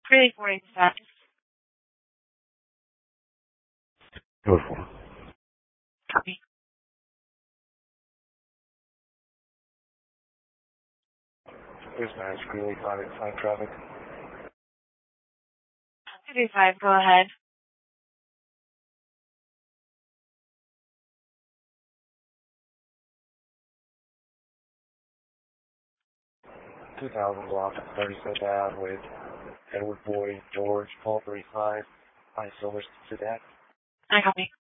384 status. Go for it. Copy. Dispatch, Greeley 585 traffic. 235, go ahead. $2,000 block, 35th Ave with Edward Boyd, George, Paul 35, 5 Silver, to that. I copy.